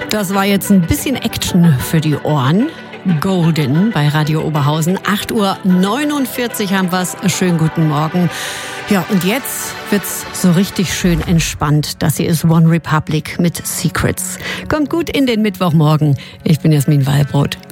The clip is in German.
Das war jetzt ein bisschen Action für die Ohren. Golden bei Radio Oberhausen. 8:49 haben wir's. Schönen guten Morgen. Ja, und jetzt wird's so richtig schön entspannt. Das hier ist One Republic mit Secrets. Kommt gut in den Mittwochmorgen. Ich bin Jasmin Wallbrot.